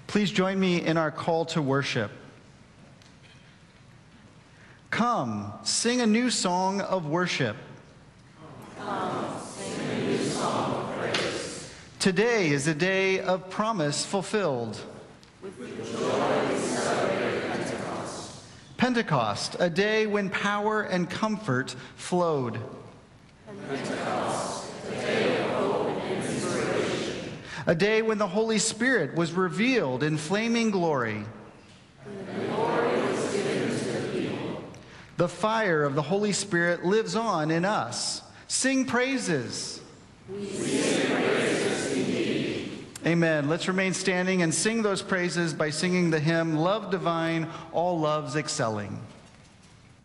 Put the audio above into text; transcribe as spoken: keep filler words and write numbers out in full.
Please join me in our call to worship. Come, sing a new song of worship. Come, sing a new song of praise. Today is a day of promise fulfilled. With joy we celebrate Pentecost. Pentecost, a day when power and comfort flowed. Pentecost, a day of hope and inspiration. A day when the Holy Spirit was revealed in flaming glory. And the glory was given to the people. The fire of the Holy Spirit lives on in us. Sing praises. We sing praises indeed. Amen. Let's remain standing and sing those praises by singing the hymn, Love Divine, All Loves Excelling.